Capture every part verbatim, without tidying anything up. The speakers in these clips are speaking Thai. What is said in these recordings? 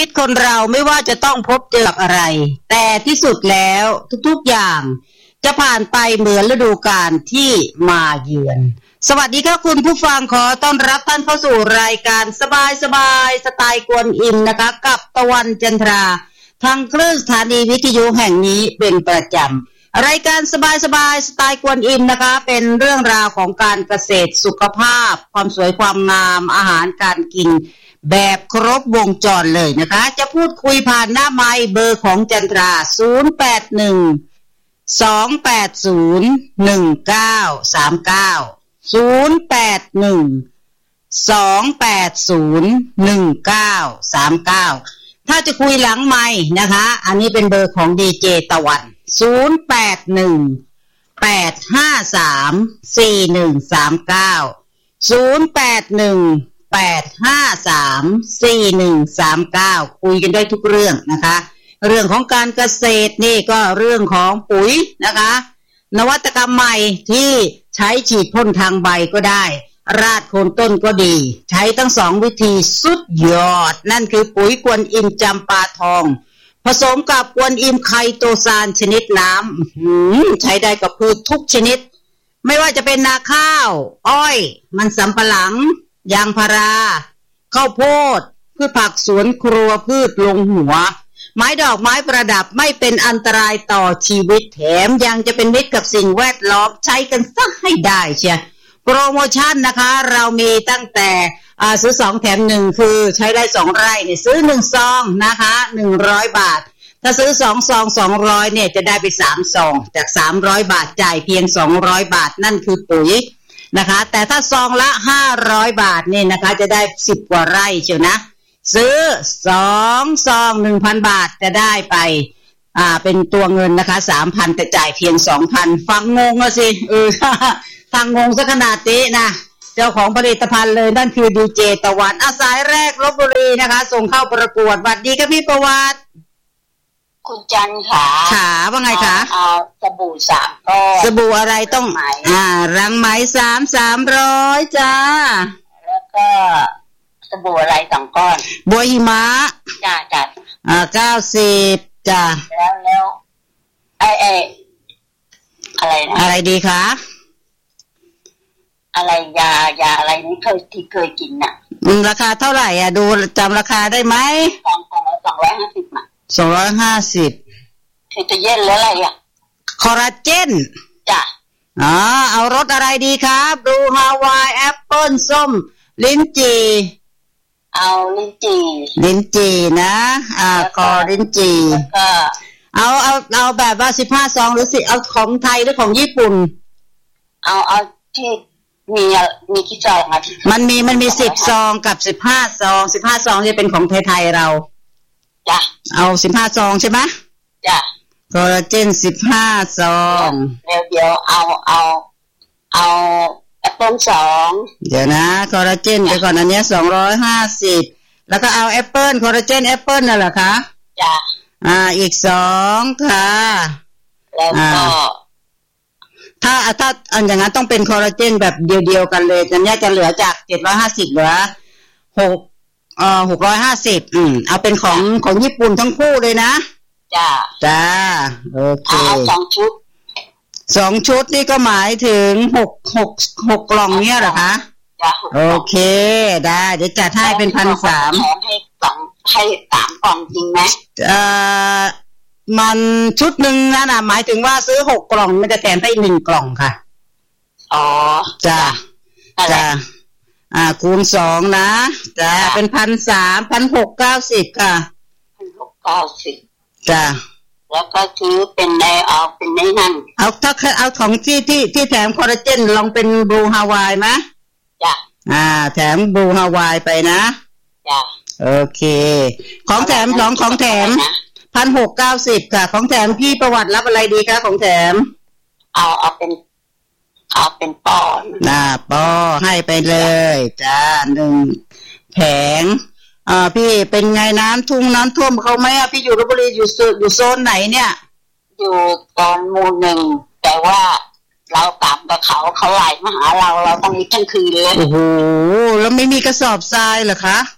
คนเราไม่ว่าจะต้องพบเจอกับอะไรแต่ที่สุดแล้วทุกๆอย่างจะผ่านไปเหมือนฤดูกาลที่มาเยือนสวัสดีค่ะคุณผู้ฟังขอต้อนรับท่านเข้าสู่รายการสบายสบายสไตล์กวนอิมนะคะกับตะวันจันทราทางคลื่นสถานีวิทยุแห่งนี้เป็นประจำรายการสบายสบายสไตล์กวนอิมนะคะเป็นเรื่องราวของการเกษตรสุขภาพความสวยความงามอาหารการกินแบบครบวงจรเลยนะคะจะพูดคุยผ่านหน้าไมค์เบอร์ของจันทราศูนย์ แปด หนึ่ง สอง แปด ศูนย์ หนึ่ง เก้า สาม เก้า ศูนย์ แปด หนึ่ง สอง แปด ศูนย์ หนึ่ง เก้า สาม เก้าถ้าจะคุยหลังไมค์นะคะอันนี้เป็นเบอร์ของดีเจตะวันศูนย์ แปด หนึ่ง แปด ห้า สาม สี่ หนึ่ง สาม เก้า ศูนย์ แปด หนึ่ง แปด ห้า สาม สี่ หนึ่ง สาม เก้าคุยกันได้ทุกเรื่องนะคะเรื่องของการเกษตรนี่ก็เรื่องของปุ๋ยนะคะนวัตกรรมใหม่ที่ใช้ฉีดพ่นทางใบก็ได้ราดโคนต้นก็ดีใช้ทั้งสองวิธีสุดยอดนั่นคือปุ๋ยกวนอิมจำปาทองผสมกับกวนอิมไคโตซานชนิดน้ำใช้ได้กับพืชทุกชนิดไม่ว่าจะเป็นนาข้าวอ้อยมันสำปะหลังยางพาราข้าวโพดพืชผักสวนครัวพืชลงหัวไม้ดอกไม้ประดับไม่เป็นอันตรายต่อชีวิตแถมยังจะเป็นมิตรกับสิ่งแวดล้อมใช้กันซะให้ได้เชียโปรโมชั่นนะคะเรามีตั้งแต่อ่าซื้อสองแถมหนึ่งคือใช้ได้สองไร่เนี่ยซื้อหนึ่งซองนะคะหนึ่งร้อยบาทถ้าซื้อสองซองสองร้อยเนี่ยจะได้ไปสามซองจากสามร้อยบาทจ่ายเพียงสองร้อยบาทนั่นคือปุ๋ยนะคะแต่ถ้าซองละห้าร้อยบาทนี่นะคะจะได้สิบกว่าไร่เชียวนะซื้อสองซอง หนึ่งพัน บาทจะได้ไปอ่าเป็นตัวเงินนะคะ สามพัน แต่จ่ายเพียง สองพัน ฟังงงอ่ะสิเออทางงงซะขนาดนี้นะเจ้าของผลิตภัณฑ์เลยนั่นคือดีเจตะวันอาสายแรกลพบุรีนะคะส่งเข้าประกวดสวัสดีครับพี่ประวัติคุณจันค่ะขาว่าไงคะเอาสบู่สามก้อนสบู่อะไรต้องอ่ารังไหมสาม สามร้อยจ้าแล้วก็สบู่อะไรสองก้อนบัวหิมะจ้าจ้าอ่าเก้าสิบจ้าแล้วแล้วไอไออะไรนะอะไรดีคะอะไรยายาอะไรนี่เคยที่เคยกินน่ะราคาเท่าไหร่อ่ะดูจำราคาได้ไหมสองกล่องละสองร้อยห้าสิบอ่ะสองร้อยห้าสิบคือจะเย็นแล้วอะไรอ่ะคอลลาเจนจ้ะอ๋อเอารสอะไรดีครับบลูฮาวายแอปเปิ้ลส้มลิ้นจี่เอาลิ้นจี่ลิ้นจี่นะอ่ากอลิ้นจี่แล้วก็เอาเอาเอาแบบว่าสิบห้าซองหรือสิเอาของไทยหรือของญี่ปุ่นเอาเอาที่มีมีกี่ซองอ่ะมันมีมันมีสิบซองกับสิบห้าซองสิบห้าซองจะเป็นของไทยๆเราจ้ะเอาสิบห้าซองใช่ไหมจ้ะคอลลาเจนสิบห้าซองเดี๋ยวเดี๋ยวเอาเอาเอาแอปเปิ้ลสองเดี๋ยวนะคอลลาเจนเดี๋ยวก่อนอันนี้สองร้อยห้าสิบแล้วก็เอาแอปเปิ้ลคอลลาเจนแอปเปิ้ลน่ะเหรอคะจ้ะอ่าอีกสองค่ะแล้วก็ถ้าถ้าอันอย่างนั้นต้องเป็นคอลลาเจนแบบเดียวๆกันเลยอันนี้จะเหลือจากเจ็ดร้อยห้าสิบเหลือหกเอ่อหกร้อยห้าสิบอืมเอาเป็นของของญี่ปุ่นทั้งคู่เลยนะจ้าจ้าโอเคเอาสองชุดสองชุดนี่ก็หมายถึงหกหกหกกล่องเนี้ยเหรอคะจ้าโอเคได้เดี๋ยวจัดให้เป็นพันสามให้สองให้สามกล่องจริงไหมเอ่อมันชุดหนึ่งนะนะหมายถึงว่าซื้อหกกล่องมันจะแถมให้หนึ่งกล่องค่ะอ๋อจ้าจ้าอ่าคูณสองนะจ้าเป็นพันสามพันหกเก้าสิบค่ะพันหกเก้าสิบจ้าแล้วก็ซื้อเป็นในเอาเป็นในนั่นเอาถ้าเอาของที่ที่ที่แถมคอลลาเจนลองเป็นบลูฮาวายไหมจ้าอ่าแถมบลูฮาวายไปนะจ้าโอเคของแถมสองของแถมพันหกเก้าสิบค่ะของแถมพี่ประวัติรับอะไรดีคะของแถมเอาเอาเป็นเอาเป็นป้อน่าป้อให้ไปเลยจ้าหนึ่งแผงอ่าพี่เป็นไงน้ำทุ่งน้ำท่วมเขาไหมอ่ะพี่อยู่ลพบุรีอยู่อยู่โซนไหนเนี่ยอยู่ตอนหมู่หนึ่งแต่ว่าเราตามกับเขาเขาไหลมาหาเราเราต้องมีทั้งคืนเลยโอ้โหแล้วไม่มีกระสอบทรายเหรอคะ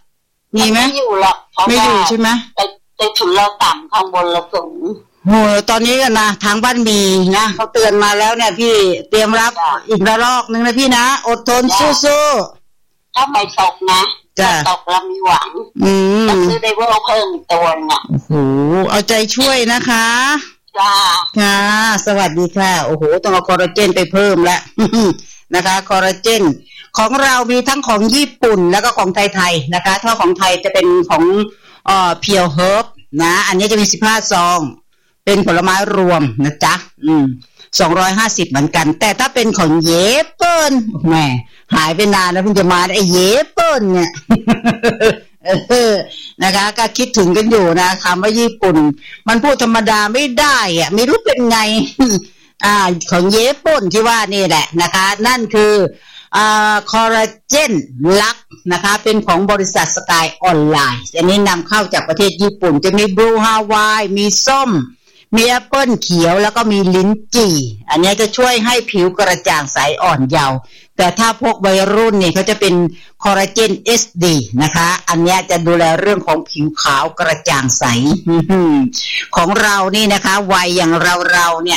มีไหมไม่อยู่หรอกไม่อยู่ใช่ไหมแต่แต่ถุนเราต่ำข้างบนเราสูงโหตอนนี้กันนะทางบ้านมีนะเขาเตือนมาแล้วเนี่ยพี่เตรียมรับอีกระลอกนึงนะพี่นะอดทนสู้ๆถ้าไม่ตกนะถ้าตกเรามีหวังอืมก็คือได้เพิ่มเพิ่มตัวน่ะโอ้โหเอาใจช่วยนะคะจ้าค่ะสวัสดีค่ะโอ้โหต้องเอาคอลลาเจนไปเพิ่มแล้วนะคะคอลลาเจนของเรามีทั้งของญี่ปุ่นแล้วก็ของไทยๆนะคะถ้าของไทยจะเป็นของเอ่อ Pure Herb นะอันนี้จะมีสิบห้าซองเป็นผลไม้รวมนะจ๊ะอืมสองร้อยห้าสิบเหมือนกันแต่ถ้าเป็นของเยเปิลแหมหายไปนานแล้วเพิ่งจะมาไอ้เยเปิลเนี่ยเออนะคะก็คิดถึงกันอยู่นะคำว่าญี่ปุ่นมันพูดธรรมดาไม่ได้อ่ะไม่รู้เป็นไงอ่าของเยเปิลที่ว่านี่แหละนะคะนั่นคืออ่าคอลลาเจนลักนะคะเป็นของบริษัทสกายออนไลน์อันนี้นำเข้าจากประเทศญี่ปุ่นจะมีบลูฮาวายมีส้มมีแอปเปิ้ลเขียวแล้วก็มีลิ้นจี่อันนี้จะช่วยให้ผิวกระจ่างใสอ่อนเยาว์แต่ถ้าพวกวัยรุ่นเนี่ยเขาจะเป็นคอลลาเจน เอส ดี นะคะอันนี้จะดูแลเรื่องของผิวขาวกระจ่างใสของเรานี่นะคะวัยอย่างเราเราเนี่ย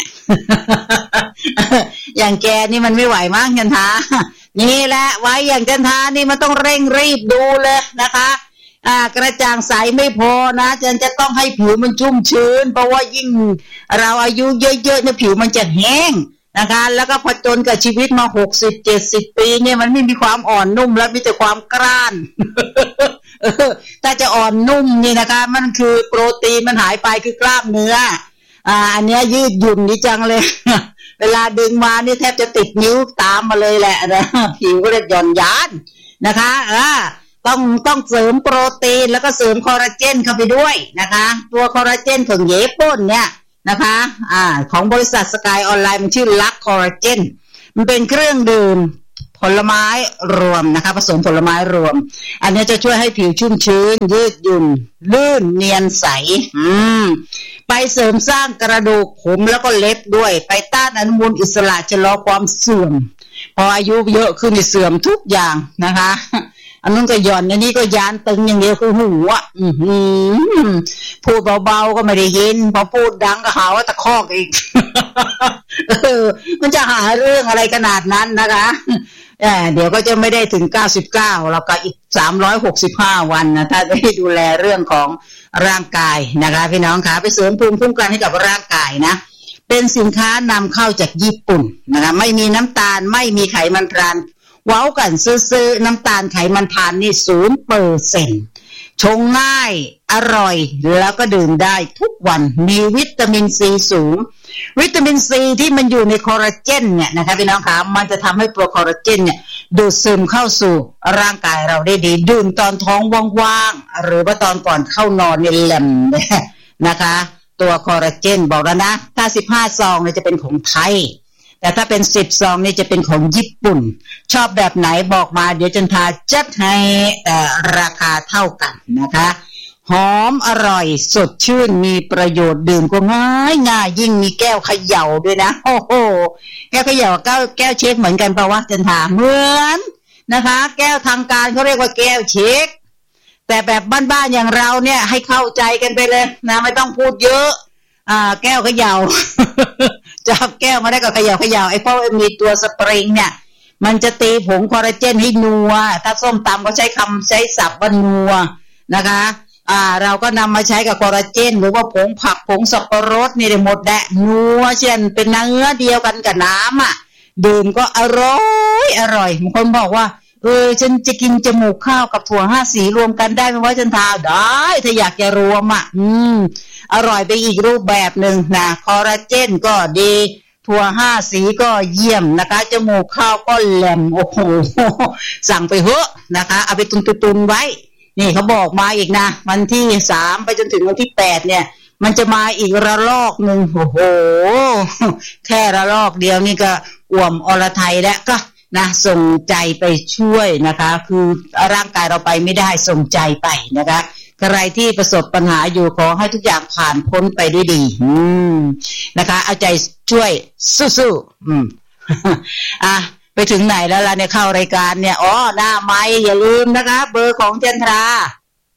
อย่างแกนี่มันไม่ไหวมากจันทานี่แหละวัยอย่างจันทานี่มันต้องเร่งรีบดูเลยนะคะอ่ากระจ่างใสไม่พอนะจันจะต้องให้ผิวมันชุ่มชื้นเพราะว่ายิ่งเราอายุเยอะๆเนี่ยผิวมันจะแห้งนะคะแล้วก็ผจญกับชีวิตมาหกสิบ เจ็ดสิบปีเนี่ยมันไม่มีความอ่อนนุ่มแล้วมีแต่ความกร้าน ถ้าจะอ่อนนุ่มนี่นะคะมันคือโปรตีนมันหายไปคือกล้ามเนื้ออ่าอันเนี้ยยืดหยุ่นดีจังเลย เวลาดึงมานี่แทบจะติดนิ้วตามมาเลยแหละนะผิวก็เลยหย่อนยานนะคะอ่าต้องต้องเสริมโปรตีนแล้วก็เสริมคอลลาเจนเข้าไปด้วยนะคะตัวคอลลาเจนของเยเปิลเนี่ยนะคะอ่าของบริษัทสกายออนไลน์มันชื่อลักคอลลาเจนมันเป็นเครื่องดื่มผลไม้รวมนะคะผสมผลไม้รวมอันนี้จะช่วยให้ผิวชุ่มชื้นยืดหยุ่นลื่นเนียนใสอืมไปเสริมสร้างกระดูกผมแล้วก็เล็บด้วยไปต้านอนุมูลอิสระชะลอความเสื่อมพออายุเยอะขึ้นเสื่อมทุกอย่างนะคะอันนั้นก็หย่อนอันนี้ก็ยานตึงอย่างเดียวคือหูอ่ะพูดเบาๆก็ไม่ได้ยินพอพูดดังก็หาว่าตะคอกอีก เออมันจะหาเรื่องอะไรขนาดนั้นนะคะเดี๋ยวก็จะไม่ได้ถึงเก้าสิบเก้าแล้วก็อีกสามร้อยหกสิบห้าวันนะถ้าได้ดูแลเรื่องของร่างกายนะคะพี่น้องคะไปเสริมภูมิคุ้มกันให้กับร่างกายนะเป็นสินค้านำเข้าจากญี่ปุ่นนะคะไม่มีน้ำตาลไม่มีไขมันทรานว้าวกันซื้อๆน้ำตาลไขมันทานนี่ ศูนย์เปอร์เซ็นต์ ชงง่ายอร่อยแล้วก็ดื่มได้ทุกวันมีวิตามินซีสูงวิตามินซีที่มันอยู่ในคอลลาเจนเนี่ยนะคะพี่น้องคะมันจะทำให้ตัวคอลลาเจนเนี่ยดูดซึมเข้าสู่ร่างกายเราได้ดีดื่มตอนท้องว่างๆหรือว่าตอนก่อนเข้านอนเนี่ยแหลมนะคะตัวคอลลาเจนบอกแล้วนะถ้าสิบห้าซองเนี่ยจะเป็นของไทยแต่ถ้าเป็นสิบซองนี่จะเป็นของญี่ปุ่นชอบแบบไหนบอกมาเดี๋ยวจันทาจัดให้แต่ราคาเท่ากันนะคะหอมอร่อยสดชื่นมีประโยชน์ดื่มก็ง่ายง่ายยิ่งมีแก้วเขย่าด้วยนะโอ้โหแก้วเขย่าแก้วแก้วเช็คเหมือนกันป่าววะจันทาเหมือนนะคะแก้วทางการเขาเรียกว่าแก้วเช็คแต่แบบบ้านๆอย่างเราเนี่ยให้เข้าใจกันไปเลยนะไม่ต้องพูดเยอะอ่าแก้วเขย่า จับแก้วมาได้ก็เขย่าเขย่าไอ้เพราะมีตัวสปริงเนี่ยมันจะตีผงคอลลาเจนให้นัวถ้าส้มตำก็ใช้คำใช้ศัพท์ว่านัวนะคะอ่าเราก็นำมาใช้กับคอลลาเจนหรือว่าผงผักผงสับปะรดนี่ได้หมดแหละนัวเช่นเป็นเนื้อเดียวกันกับน้ำอ่ะดื่มก็อร่อยอร่อยบางคนบอกว่าเออฉันจะกินจมูกข้าวกับถั่วห้าสีรวมกันได้ไหมว่าจันทาได้ถ้าอยากจะรวมอ่ะอืมอร่อยไปอีกรูปแบบหนึ่งนะคอลลาเจนก็ดีถั่วห้าสีก็เยี่ยมนะคะจมูกข้าวก็แหลมโอ้โหสั่งไปเถอะนะคะเอาไปตุนๆไว้นี่เขาบอกมาอีกนะวันที่สามไปจนถึงวันที่แปดเนี่ยมันจะมาอีกระลอกนึงโอ้โหแค่ระลอกเดียวนี่ก็อ่วมอรไทยแล้วก็นะส่งใจไปช่วยนะคะคือร่างกายเราไปไม่ได้ส่งใจไปนะคะใครที่ประสบปัญหาอยู่ขอให้ทุกอย่างผ่านพ้นไปด้วยดีอืมนะคะเอาใจช่วยสู้ๆอืม อ่ะไปถึงไหนแล้วล่ะเนี่ยเข้ารายการเนี่ยอ๋อหน้าไมค์อย่าลืมนะคะเบอร์ของจันทรา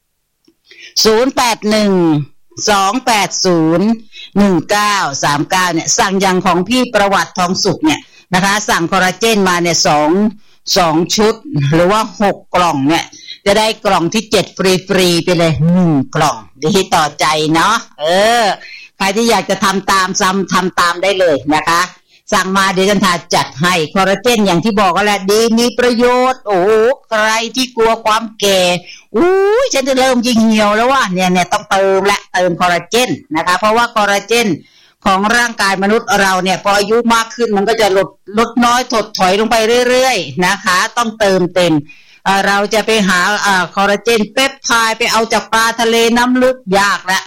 ศูนย์ แปด หนึ่ง สอง แปด ศูนย์ หนึ่ง เก้า สาม เก้าเนี่ยสั่งอย่างของพี่ประวัติทองสุขเนี่ยนะคะสั่งคอลลาเจนมาเนี่ยสองสองชุดหรือว่าหกกล่องเนี่ยจะได้กล่องที่เจ็ดฟรีๆไปเลยหนึ่งกล่องดีต่อใจเนาะเออใครที่อยากจะทำตามซ้ำทำตามได้เลยนะคะสั่งมาเดี๋ยวจันทาจัดให้คอลลาเจนอย่างที่บอกก็แหละดีมีประโยชน์โอ้ใครที่กลัวความแก่อู้ฉันจะเริ่มยิ่งเหี่ยวแล้วว่าเนี่ยเนี่ยต้องเติมและเติมคอลลาเจนนะคะเพราะว่าคอลลาเจนของร่างกายมนุษย์เราเนี่ยพออายุมากขึ้นมันก็จะลดลดน้อยถดถอยลงไปเรื่อยๆนะคะต้องเติมเต็มเราจะไปหาคอลลาเจนเปปไทด์ไปเอาจากปลาทะเลน้ำลึกยากละ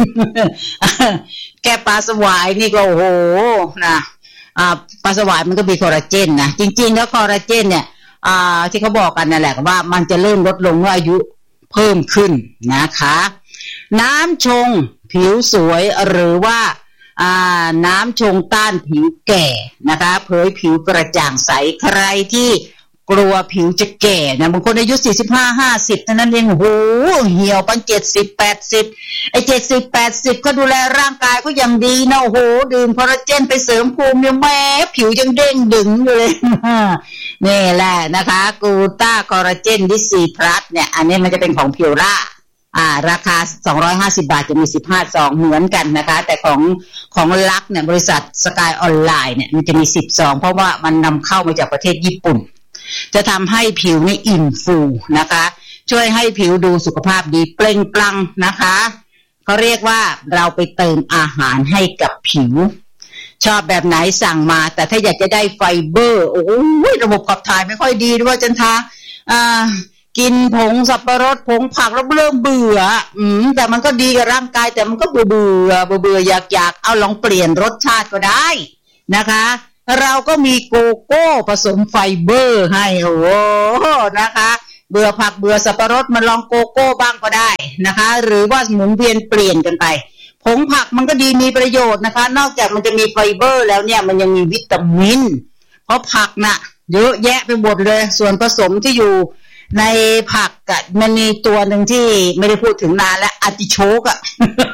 แค่ปลาสวายนี่ก็โอ้โหนะปลาสวายมันก็มีคอลลาเจนนะจริงๆแล้วคอลลาเจนเนี่ยที่เขาบอกกันนั่นแหละว่ามันจะเริ่มลดลงเมื่ออายุเพิ่มขึ้นนะคะน้ำชงผิวสวยหรือว่าน้ำชงต้านผิวแก่นะคะเผยผิวกระจ่างใสใครที่กลัวผิวจะแก่นะบางคนอายุสี่สิบห้า ห้าสิบเท่านั้นเองโอ้โหเหี่ยวปันเจ็ดสิบ แปดสิบไอ้เจ็ดสิบ แปดสิบก็ดูแลร่างกายก็ยังดีนะโอ้โหดื่มคอลลาเจนไปเสริมภูมิยังแม้ผิวยังเด้งดึงอยู่เลยนี่แหละนะคะกูต้าคอลลาเจนดิซีพลัสเนี่ยอันนี้มันจะเป็นของพิวร่าอ่าราคาสองร้อยห้าสิบบาทจะมีสิบห้าซองเหมือนกันนะคะแต่ของของลักเนี่ยบริษัทสกายออนไลน์เนี่ยมันจะมีสิบซองเพราะว่ามันนำเข้ามาจากประเทศญี่ปุ่นจะทำให้ผิวนี่อิ่มฟูนะคะช่วยให้ผิวดูสุขภาพดีเปล่งปลั่งนะคะเขาเรียกว่าเราไปเติมอาหารให้กับผิวชอบแบบไหนสั่งมาแต่ถ้าอยากจะได้ไฟเบอร์โอ้ยระบบขับถ่ายไม่ค่อยดีด้วยจันทาอ่ากินผงสับปะรดผงผักแล้วเริ่มเบื่ออืมแต่มันก็ดีกับร่างกายแต่มันก็เบื่อเบื่อเบื่ออยากอยากเอาลองเปลี่ยนรสชาติก็ได้นะคะเราก็มีโกโก้ผสมไฟเบอร์ให้โอ้โหนะคะเบื่อผักเบื่อสับปะรดมาลองโกโก้บ้างก็ได้นะคะหรือว่าหมุนเวียนเปลี่ยนกันไปผงผักมันก็ดีมีประโยชน์นะคะนอกจากมันจะมีไฟเบอร์แล้วเนี่ยมันยังมีวิตามินเพราะผักน่ะเยอะแยะไปหมดเลยส่วนผสมที่อยู่ในผักอ่ะมันมีตัวหนึ่งที่ไม่ได้พูดถึงนานแล้วอาร์ติโชกอ่ะ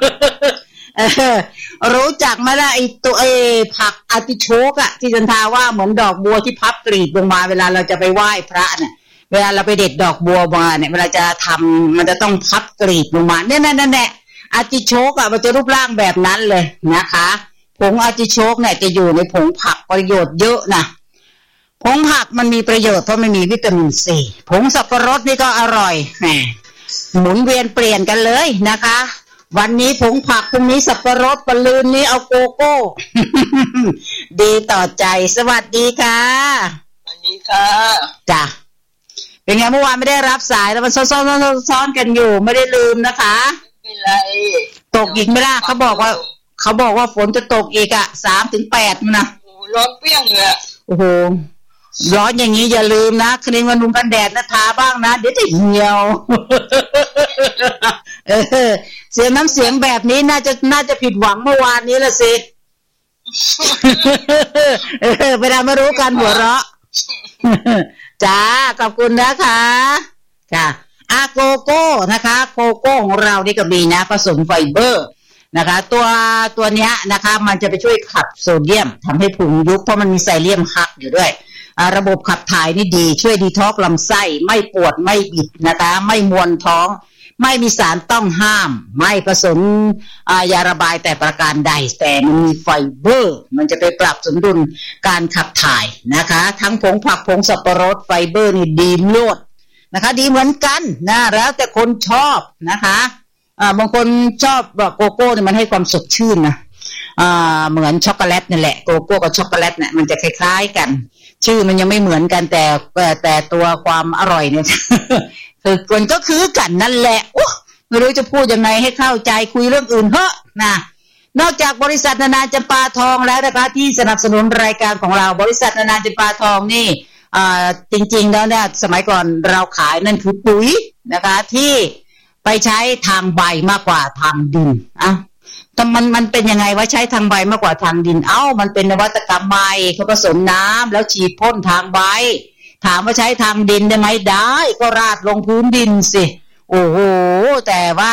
รู้จักไหมล่ะไอตัวไอผักอาร์ติโชกอ่ะที่จันทาว่าเหมือนดอกบัวที่พับกลีบลงมาเวลาเราจะไปไหว้พระเนี่ยเวลาเราไปเด็ดดอกบัวมาเนี่ยเวลาจะทำมันจะต้องพับกลีบลงมาเนี่ยนั่นนั่นแหละอาร์ติโชกอ่ะมันจะรูปร่างแบบนั้นเลยนะคะผงอาร์ติโชกเนี่ยจะอยู่ในผงผักประโยชน์เยอะนะผงผักมันมีประโยชน์เพราะมันมีวิตามินซีผงสับปะรดนี่ก็อร่อยแหมหมุนเวียนเปลี่ยนกันเลยนะคะวันนี้ผงผักพรุ่งนี้สับปะรดปะลืนนี้เอาโกโก้ ดีต่อใจสวัสดีค่ะสวัสดีค่ะจ้ะเป็นไงเมื่อวานไม่ได้รับสายแล้วมันซ้อนๆซ้อนกันอยู่ไม่ได้ลืมนะคะไม่เป็นไรตกอีกไหมล่ะเขาบอกว่าเขาบอกว่าฝนจะตกอีกอ่ะ สามถึงแปด มั้ยนะร้อนเปรี้ยงเลยโอ้โหร้อนอย่างนี้อย่าลืมนะครีมกันนุ่มกันแดดนะทาบ้างนะเดี๋ยวจะเหี่ยวเออเสียงน้ำเสียงแบบนี้น่าจะน่าจะผิดหวังเมื่อวานนี้ละสิเออเวลาไม่รู้กันหัวเราะจ้าขอบคุณนะคะจ้าอาโกโก้นะคะโกโก้ของเรานี่ก็มีนะผสมไฟเบอร์นะคะตัวตัวเนี้ยนะคะมันจะไปช่วยขับโซเดียมทำให้พุงยุบเพราะมันมีไซเลียมฮับอยู่ด้วยระบบขับถ่ายนี่ดีช่วยดีท็อกซ์ลำไส้ไม่ปวดไม่บิดนะคะไม่มวนท้องไม่มีสารต้องห้ามไม่ผสมยาระบายแต่ประการใดแต่มันมีไฟเบอร์มันจะไปปรับสมดุลการขับถ่ายนะคะทั้งผงผักผงสับปะรดไฟเบอร์นี่ดีโลดนะคะดีเหมือนกันนะแล้วแต่คนชอบนะคะอ่าบางคนชอบแบบโกโก้เนี่ยมันให้ความสดชื่นนะอ่าเหมือนช็อกโกแลตนั่นแหละโกโก้กับช็อกโกแลตเนี่ยมันจะคล้ายๆกันชื่อมันยังไม่เหมือนกันแต่แต่ตัวความอร่อยเนี่ยคือมันก็คือกันนั่นแหละอุ๊ยไม่รู้จะพูดยังไงให้เข้าใจคุยเรื่องอื่นเถอะนะนอกจากบริษัทนานาจำปาทองแล้วนะคะที่สนับสนุนรายการของเราบริษัทนานาจำปาทองนี่อ่าจริงๆแล้วเนี่ยสมัยก่อนเราขายนั่นคือปุ๋ยนะคะที่ไปใช้ทางใบมากกว่าทางดินอ่ะแต่มันมันเป็นยังไงว่าใช้ทางใบมากกว่าทางดินเอ้ามันเป็นนวัตกรรมใหม่เขาผสมน้ำแล้วฉีดพ่นทางใบถามว่าใช้ทางดินได้ไหมได้ก็ราดลงพื้นดินสิโอ้โหแต่ว่า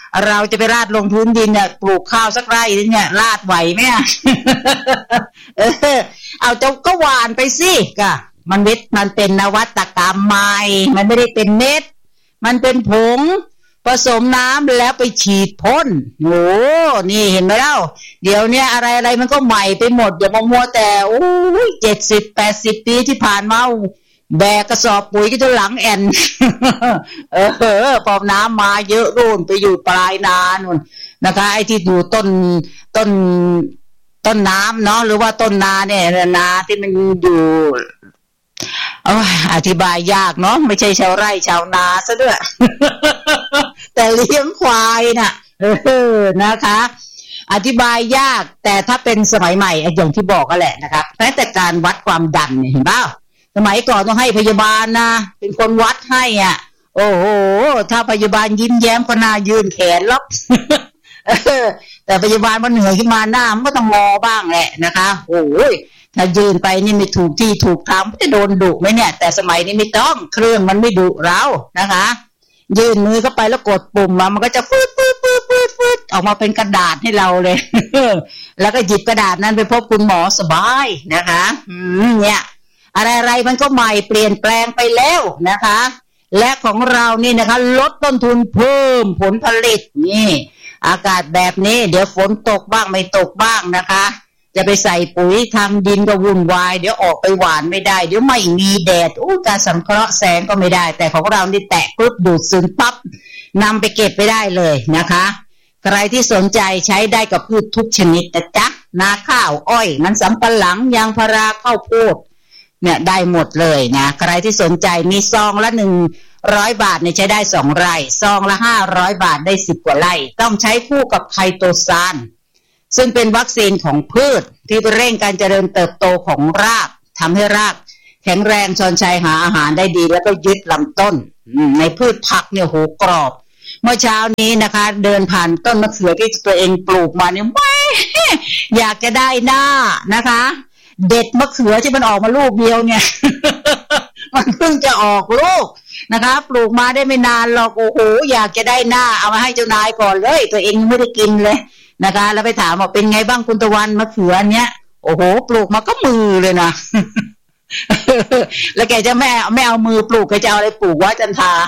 เราจะไปราดลงพื้นดินเนี่ยปลูกข้าวสักไร่เนี่ยราดไหวไหมอ่ะ เออเอาเจ้าก็หวานไปสิกะมันวิทมันเป็นนวัตกรรมใหม่มันไม่ได้เป็นเม็ดมันเป็นผงผสมน้ำแล้วไปฉีดพ่นโอ้นี่เห็นไหมเล่าเดี๋ยวเนี้ยอะไรอะไรมันก็ใหม่ไปหมดอย่ามามัวแต่โอ้ยเจ็ดสิบแปดสิบปีที่ผ่านมาแบกกระสอบปุ๋ยก็จะหลังแอน เออพอน้ำมาเยอะรุ่นไปอยู่ปลายนานู่นนะคะไอ้ที่อยู่ต้นต้นต้นน้ำเนาะหรือว่าต้นนาเนี่ยนาที่มันอยู่โอ้ยอธิบายยากเนาะไม่ใช่ชาวไร่ชาวนาซะด้วย แต่เลี้ยงควายน่ะเออนะคะอธิบายยากแต่ถ้าเป็นสมัยใหม่อย่างที่บอกก็แหละนะครับแม้แต่การวัดความดันเนี่ยเห็นเปล่าสมัยก่อนต้องให้พยาบาลนะเป็นคนวัดให้อ่ะโอ้โหถ้าพยาบาลยิ้มแย้มก็น่ายืนแขนล็อก แต่พยาบาลมันเหนื่อยขึ้นมาหน้ามันก็ต้องงอบ้างแหละนะคะโอ้ยถ้ายืนไปนี่ไม่ถูกที่ถูกทางจะโดนดุไหมเนี่ยแต่สมัยนี้ไม่ต้องเครื่องมันไม่ดุเรานะคะยืนมือเข้าไปแล้วกดปุ่มมามันก็จะฟืดฟืดฟืดฟืดฟืดออกมาเป็นกระดาษให้เราเลย แล้วก็หยิบกระดาษนั้นไปพบคุณหมอสบายนะคะอืมเนี่ยอะไรๆมันก็ใหม่เปลี่ยนแปลงไปแล้วนะคะและของเรานี่นะคะลดต้นทุนเพิ่มผลผลิตนี่อากาศแบบนี้เดี๋ยวฝนตกบ้างไม่ตกบ้างนะคะจะไปใส่ปุ๋ยทำดินก็วุ่นวายเดี๋ยวออกไปหวานไม่ได้เดี๋ยวไม่มีแดดอู้การสังเคราะห์แสงก็ไม่ได้แต่ของเรานี่แตะปุ๊บดูดซึมปั๊บนำไปเก็บไปได้เลยนะคะใครที่สนใจใช้ได้กับพืชทุกชนิดนะจ๊ะนาข้าวอ้อยมันสำปะหลังยางพาราข้าวโพดเนี่ยได้หมดเลยนะใครที่สนใจมีซองละหนึ่งร้อยบาทเนี่ยใช้ได้สองไร่ซองละห้าร้อยบาทได้สิบกว่าไร่ต้องใช้คู่กับไคโตซานซึ่งเป็นวัคซีนของพืชที่เร่งการเจริญเติบโตของรากทำให้รากแข็งแรงชอนชัยหาอาหารได้ดีแล้วก็ยึดลำต้นในพืชผักเนี่ยโหกรอบเมื่อเช้านี้นะคะเดินผ่านต้นมะเขือที่ตัวเองปลูกมาเนี่ยไม่อยากจะได้หน้านะคะเด็ดมะเขือที่มันออกมาลูกเดียวเนี่ย มันเพิ่งจะออกลูกนะคะปลูกมาได้ไม่นานหรอกโอ้โหอยากจะได้หน้าเอามาให้เจ้านายก่อนเลยตัวเองไม่ได้กินเลยนะคะแล้วไปถามว่าเป็นไงบ้างคุณตะวันมะเขือเนี้ยโอ้โหปลูกมาก็มือเลยนะ แล้วแกจะแม่ไม่เอามือปลูกแกจะเอาอะไรปลูกวะจันทา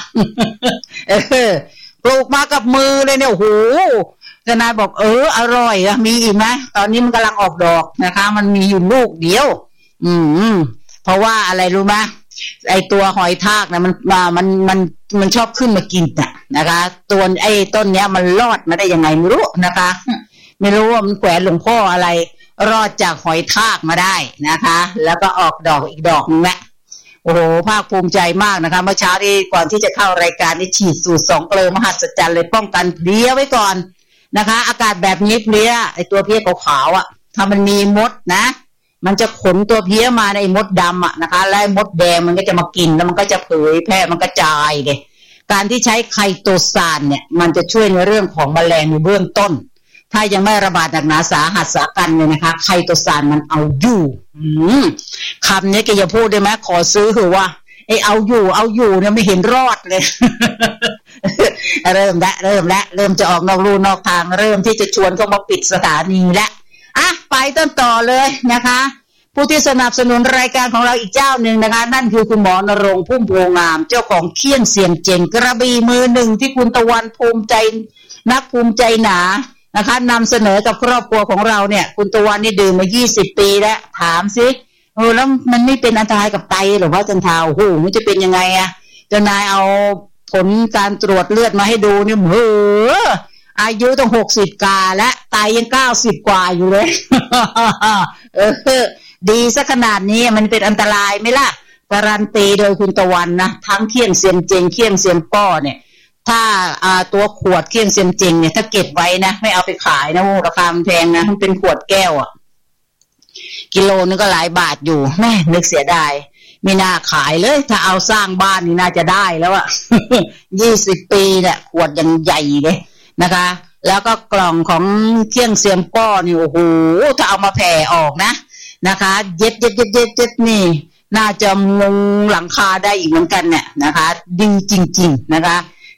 ปลูกมากับมือเลยเนี่ยโอ้โหเจ้านายบอกเอออร่อยอะมีอีกไหมตอนนี้มันกำลังออกดอกนะคะมันมีอยู่ลูกเดียวอืมเพราะว่าอะไรรู้ไหมไอตัวหอยทากนะมันมามันมันมันชอบขึ้นมากินน่ะนะคะตัวไอต้นเนี้ยมันรอดมาได้ยังไงไม่รู้นะคะไม่รู้ว่ามันแขวนหลวงพ่ออะไรรอดจากหอยทากมาได้นะคะแล้วก็ออกดอกอีกดอกนึงแหละโอ้โหภาคภูมิใจมากนะคะเมื่อเช้าที่ก่อนที่จะเข้ารายการนี่ฉีดสูตรสองเกลือมหัศจรรย์เลยป้องกันเพลี้ยไว้ก่อนนะคะอากาศแบบนี้เพลี้ยไอตัวเพลี้ยขาวๆอ่ะถ้ามันมีมดนะมันจะขนตัวเพี้ยมาในมดดำอ่ะนะคะแล้วมดแดงมันก็จะมากินแล้วมันก็จะเผยแพร่มันกระจายเลยการที่ใช้ไคโตซานเนี่ยมันจะช่วยในเรื่องของแมลงในเบื้องต้นถ้ายังไม่ระบาดหนักหนาสาหัสสากันเลยนะคะไคโตซานมันเอาอยู่คำนี้แกอย่าพูดได้ไหมขอซื้อคือว่าไอเอาอยู่เอาอยู่เนี่ยไม่เห็นรอดเลย เริ่มแล้วเริ่มแล้วเริ่มจะออกนอกลู่นอกทางเริ่มที่จะชวนเขามาปิดสถานีแล้วอ่ะไปต้นต่อเลยนะคะผู้ที่สนับสนุนรายการของเราอีกเจ้าหนึ่งนะคะนั่นคือคุณหมอนรงค์พุ่มโพงามเจ้าของเคี่ยงเสียงเจ๋งกระบี่มือหนึ่งที่คุณตะวันภูมิใจนักภูมิใจหนานะคะนำเสนอกับครอบครัวของเราเนี่ยคุณตะวันนี่ดื่มมายี่สิบปีแล้วถามสิเออแล้วมันไม่เป็นอันตรายกับไตหรือว่าจันทาโอ้โหมันจะเป็นยังไงอะเจ้านายเอาผลการตรวจเลือดมาให้ดูนี่เฮ้ออายุต้องหกสิบกาและไตยังเก้าสิบกว่าอยู่เลย เออดีซะขนาดนี้มันเป็นอันตรายไหมล่ะการันตีโดยคุณตะวันนะทั้งเคี่ยงเซียมเจงเคี่ยงเซียมป้อเนี่ยถ้าอ่าตัวขวดเคี่ยงเซียมเจงเนี่ยถ้าเก็บไว้นะไม่เอาไปขายนะราคามันแพงนะมันเป็นขวดแก้วอ่ะกิโลนึงก็หลายบาทอยู่แม่นึกเสียดายไม่น่าขายเลยถ้าเอาสร้างบ้านนี่น่าจะได้แล้วอ่ะ ยี่สิบปีเนี่ยขวดยังใหญ่เลยนะคะแล้วก็กล่องของเคี่ยงเซียมป้อนี่โอ้โหถ้าเอามาแผ่ออกนะนะคะเย็บเย็บเย็บเย็บเย็บนี่น่าจะมุงหลังคาได้อีกเหมือนกันเนี่ยนะคะดีจริงๆนะคะ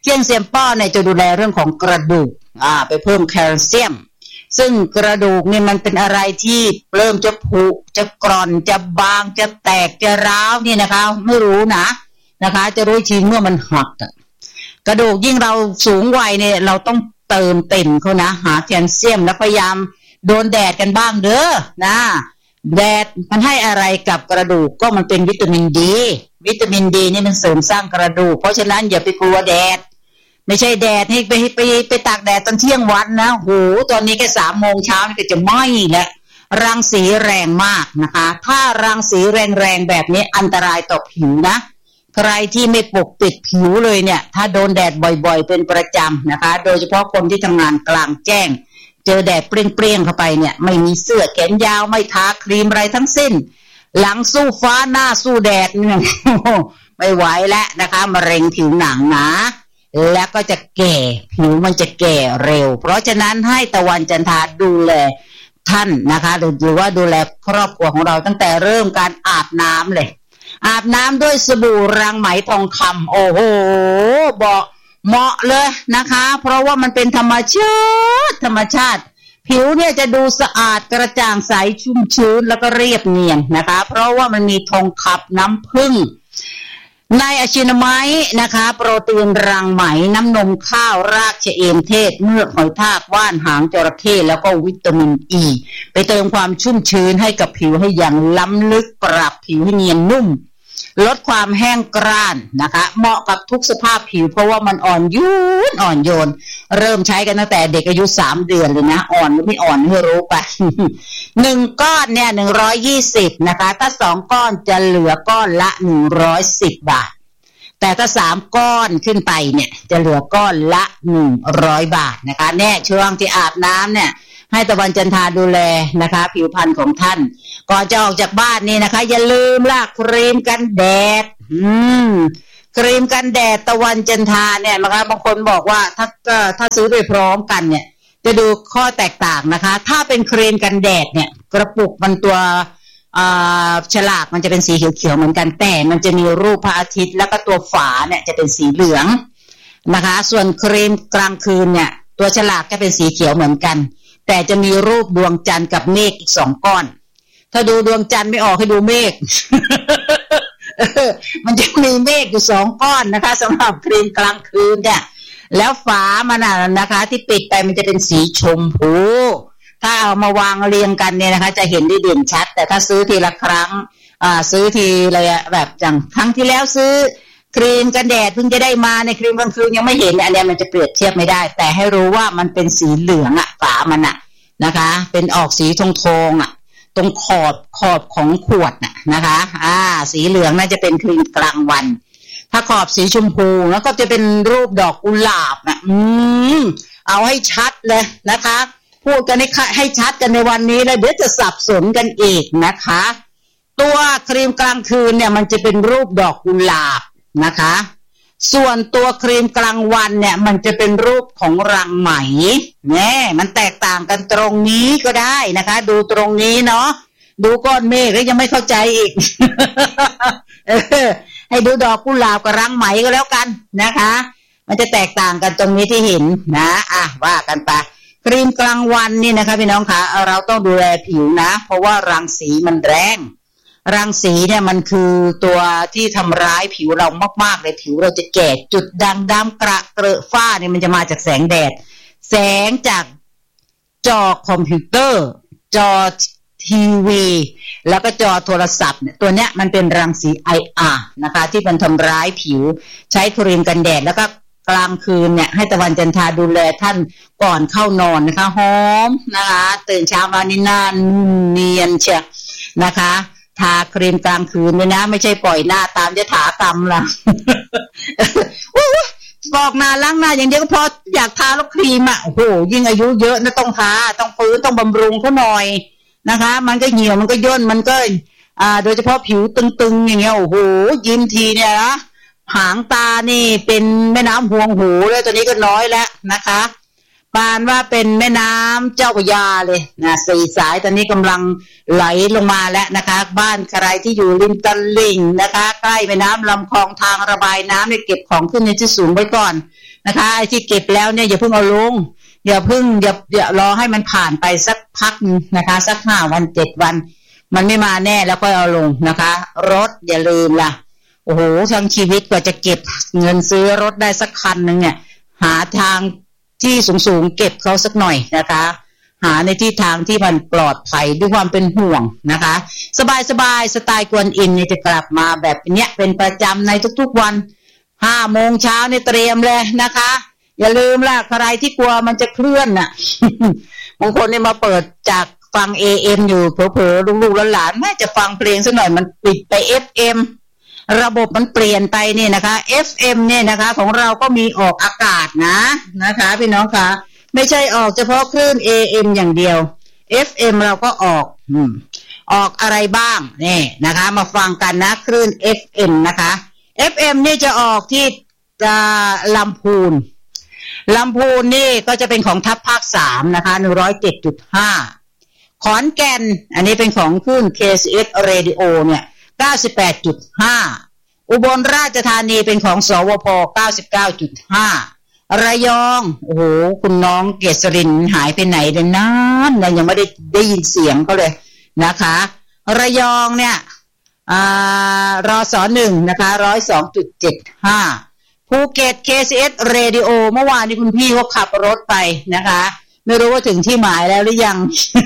เทียนเซียมป้อเนี่ยจะดูแลเรื่องของกระดูกอ่าไปเพิ่มแคลเซียมซึ่งกระดูกเนี่ยมันเป็นอะไรที่เริ่มจะผุจะกร่อนจะบางจะแตกจะร้าวนี่นะคะไม่รู้นะนะคะจะรู้ทีเมื่อมันหักกระดูกยิ่งเราสูงวัยเนี่ยเราต้องเติมเต็มเขานะหาแคลเซียมแล้วพยายามโดนแดดกันบ้างเด้อนะแดดมันให้อะไรกับกระดูกก็มันเป็นวิตามินดีวิตามินดีนี่มันเสริมสร้างกระดูกเพราะฉะนั้นอย่าไปกลัวแดดไม่ใช่แดดให้ไปไปไปตากแดดตอนเที่ยงวันนะโหตอนนี้แค่สามโมงเช้านี่ก็จะไหม้แล้วรังสีแรงมากนะคะถ้ารังสีแรงๆแบบนี้อันตรายต่อผิวนะใครที่ไม่ปกปิดผิวเลยเนี่ยถ้าโดนแดดบ่อยๆเป็นประจำนะคะโดยเฉพาะคนที่ทำงานกลางแจ้งเจอแดดเปรี้ยงๆเข้าไปเนี่ยไม่มีเสื้อแขนยาวไม่ทาครีมอะไรทั้งสิ้นหลังสู้ฟ้าหน้าสู้แดดเนี่ยไม่ไหวแล้วนะคะมะเร็งผิวหนังนะแล้วก็จะแก่ผิวมันจะแก่เร็วเพราะฉะนั้นให้ตะวันจันทราดูแลท่านนะคะหรือว่าดูแลครอบครัวของเราตั้งแต่เริ่มการอาบน้ำเลยอาบน้ำด้วยสบู่รังไหมทองคำโอ้โหบอกเหมาะเลยนะคะเพราะว่ามันเป็นธรรมชาติธรรมชาติผิวเนี่ยจะดูสะอาดกระจ่างใสชุ่มชื้นแล้วก็เรียบเนียนนะคะเพราะว่ามันมีทองคำน้ำผึ้งในอะชินาไมต์นะคะโปรตีนรังไหมน้ำนมข้าวรากชะเอมเทศเมือกหอยทากว่านหางจระเข้แล้วก็วิตามินอ e, ีไปเติมความชุ่มชื้นให้กับผิวให้อย่างล้ำลึกปรับผิวให้เนียนนุ่มลดความแห้งกร้านนะคะเหมาะกับทุกสภาพผิวเพราะว่ามันอ่อนโยนอ่อนโยนเริ่มใช้กันตั้งแต่เด็กอายุสามเดือนเลยนะอ่อนหรือไม่อ่อนไม่รู้ไป หนึ่งก้อนเนี่ยหนึ่งร้อยยี่สิบนะคะถ้าสองก้อนจะเหลือก้อนละหนึ่งร้อยสิบบาทแต่ถ้าสามก้อนขึ้นไปเนี่ยจะเหลือก้อนละหนึ่งร้อยบาทนะคะแน่ช่วงที่อาบน้ำเนี่ยให้ตะวันจันทราดูแลนะคะผิวพรรณของท่านก่อนจะออกจากบ้านนี่นะคะอย่าลืมลากครีมกันแดดอืมครีมกันแดดตะวันจันทราเนี่ยนะคะบางคนบอกว่าถ้าถ้าซื้อไปพร้อมกันเนี่ยจะดูข้อแตกต่างนะคะถ้าเป็นครีมกันแดดเนี่ยกระปุกมันตัวฉลากมันจะเป็นสีเขียวๆเหมือนกันแต่มันจะมีรูปพระอาทิตย์แล้วก็ตัวฝาเนี่ยจะเป็นสีเหลืองนะคะส่วนครีมกลางคืนเนี่ยตัวฉลากก็เป็นสีเขียวเหมือนกันแต่จะมีรูปดวงจันทร์กับเมฆอีกสองก้อนถ้าดูดวงจันทร์ไม่ออกให้ดูเมฆ มันจะมีเมฆอยู่สองก้อนนะคะสำหรับครีมกลางคืนเนี่ยแล้วฝามันน่ะนะคะที่ปิดไปมันจะเป็นสีชมพูถ้าเอามาวางเรียงกันเนี่ยนะคะจะเห็นได้เด่นชัดแต่ถ้าซื้อทีละครั้งอ่าซื้อทีอะไรแบบอย่างครั้งที่แล้วซื้อครีมกันแดดเพิ่งจะได้มาในครีมกลางคืนยังไม่เห็นอันนี้มันจะเปรียบเทียบไม่ได้แต่ให้รู้ว่ามันเป็นสีเหลืองอ่ะฝามันอ่ะนะคะเป็นออกสีทองๆอ่ะตรงขอบขอบของขวดน่ะนะคะอ่าสีเหลืองน่าจะเป็นครีมกลางวันถ้าขอบสีชมพูแล้วก็จะเป็นรูปดอกกุหลาบน่ะอืมเอาให้ชัดเลยนะคะพูดกันให้ให้ชัดกันในวันนี้แล้วเดี๋ยวจะสับสนกันอีกนะคะตัวครีมกลางคืนเนี่ยมันจะเป็นรูปดอกกุหลาบนะคะส่วนตัวครีมกลางวันเนี่ยมันจะเป็นรูปของรังไหมแน่มันแตกต่างกันตรงนี้ก็ได้นะคะดูตรงนี้เนาะดูก้อนเมฆแล้วยังไม่เข้าใจอีก ให้ดูดอกกุหลาบกับรังไหมก็แล้วกันนะคะมันจะแตกต่างกันตรงนี้ที่เห็นนะอ่ะว่ากันไปครีมกลางวันนี่นะคะพี่น้องคะเราต้องดูแลผิวนะเพราะว่ารังสีมันแรงรังสีเนี่ยมันคือตัวที่ทำร้ายผิวเรามากๆเลยผิวเราจะแก่จุดด่างดำกระเกระฝ้าเนี่ยมันจะมาจากแสงแดดแสงจากจอคอมพิวเตอร์จอทีวีแล้วก็จอโทรศัพท์เนี่ยตัวเนี้ยมันเป็นรังสี ไอ อาร์ นะคะที่มันทำร้ายผิวใช้ครีมกันแดดแล้วก็กลางคืนเนี่ยให้ตะวันจันทราดูแลท่านก่อนเข้านอนนะคะหอมนะคะตื่นเช้ามานี่นานเนียนเชียนะคะทาครีมกลางคืนเลยนะไม่ใช่ปล่อยหน้าตามยถากรรมล่ะ บอกหน้าล้างหน้าอย่างเดียวก็พออยากทาแล้วครีมอ่ะโอ้โหยิ่งอายุเยอะนะต้องทาต้องฟื้นต้องบำรุงเขาหน่อยนะคะมันก็เหี่ยวมันก็ย่นมันก็อ่าโดยเฉพาะผิวตึงๆอย่างเงี้ยโอ้โหยิ้มทีเนี่ยนะหางตานี่เป็นแม่น้ำหวงหูแล้วตอนนี้ก็น้อยแล้วนะคะปานว่าเป็นแม่น้ำเจ้าพระยาเลยนะสี่สายตอนนี้กำลังไหลลงมาแล้วนะคะบ้านใครที่อยู่ริมตลิ่งนะคะใกล้แม่น้ำลำคลองทางระบายน้ำเนี่ยเก็บของขึ้นในที่สูงไว้ก่อนนะคะไอ้ที่เก็บแล้วเนี่ยอย่าเพิ่งเอาลงอย่าเพิ่งอย่าอย่ารอให้มันผ่านไปสักพักนะคะสักห้าวันเจ็ดวันมันไม่มาแน่แล้วก็เอาลงนะคะรถอย่าลืมล่ะโอ้โหทั้งชีวิตกว่าจะเก็บเงินซื้อรถได้สักคันนึงเนี่ยหาทางที่สูงๆเก็บเขาสักหน่อยนะคะหาในที่ทางที่มันปลอดภัยด้วยความเป็นห่วงนะคะสบายๆสไตล์กวนอินเนี่ยจะกลับมาแบบเนี้ยเป็นประจำในทุกๆวันห้าโมงเช้าเนี่ยเตรียมเลยนะคะอย่าลืมล่ะใครที่กลัวมันจะเคลื่อนน่ะ บางคนเนี่ยมาเปิดจากฟัง เอ เอ็ม อยู่เผลอๆลูกๆหลานๆแม่จะฟังเพลงสักหน่อยมันปิดไป เอฟ เอ็ม ระบบมันเปลี่ยนไปนี่นะคะ เอฟ เอ็ม เนี่ยนะคะของเราก็มีออกอากาศนะนะคะพี่น้องคะไม่ใช่ออกเฉพาะคลื่น เอ เอ็ม อย่างเดียว เอฟ เอ็ม เราก็ออกอืมออกอะไรบ้างนี่นะคะมาฟังกันนะคลื่น เอฟ เอ็ม นะคะ เอฟ เอ็ม นี่จะออกที่ลำพูนลำพูนนี่ก็จะเป็นของทัพภาคสามนะคะ หนึ่งร้อยเจ็ดจุดห้า ขอนแก่นอันนี้เป็นของคลื่น เค ซี เอส Radio เนี่ย เก้าสิบแปดจุดห้า อุบลราชธานีเป็นของสวพ เก้าสิบเก้าจุดห้า ระยองโอ้โหคุณน้องเกษรินหายไปไหนเดินนานเรายังไม่ได้ได้ยินเสียงเขาเลยนะคะระยองเนี่ยอ่ารสหนึ่งนะคะ หนึ่งร้อยสองจุดเจ็ดห้า ภูเก็ต เค ซี เอส Radio เมื่อวานนี้คุณพี่เขาขับรถไปนะคะไม่รู้ว่าถึงที่หมายแล้วหรือยัง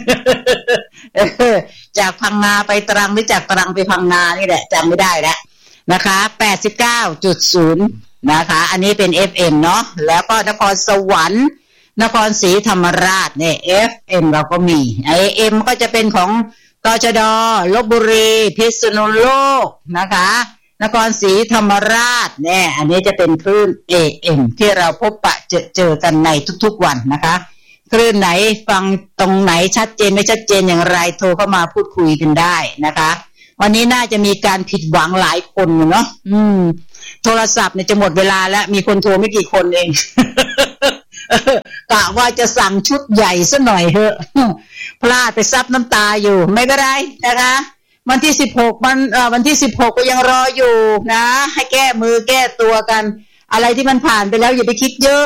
จากพังงาไปตรังหรือจากตรังไปพังงานี่แหละจำไม่ได้แล้วนะคะ แปดสิบเก้าจุดศูนย์ นะคะอันนี้เป็น เอฟ เอ็ม เนาะแล้วก็นครสวรรค์นครศรีธรรมราชเนี่ย เอฟ เอ็ม เราก็มี เอ เอ็ม ก็จะเป็นของตชด.ลพบุรีพิษณุโลกนะคะนครศรีธรรมราชเนี่ยอันนี้จะเป็นคลื่น เอ เอ็ม ที่เราพบปะเจอเจอกันในทุกๆวันนะคะคลื่นไหนฟังตรงไหนชัดเจนไม่ชัดเจนอย่างไรโทรเข้ามาพูดคุยกันได้นะคะวันนี้น่าจะมีการผิดหวังหลายคนเนาะอืมโทรศัพท์เนี่ยจะหมดเวลาแล้วมีคนโทรไม่กี่คนเอง กะว่าจะสั่งชุดใหญ่ซะหน่อยเถอะพลาดไปซับน้ำตาอยู่ไม่เป็นไรนะคะวันที่สิบหกมันเอ่อวันที่สิบหกก็ยังรออยู่นะให้แก้มือแก้ตัวกันอะไรที่มันผ่านไปแล้วอย่าไปคิดเยอะ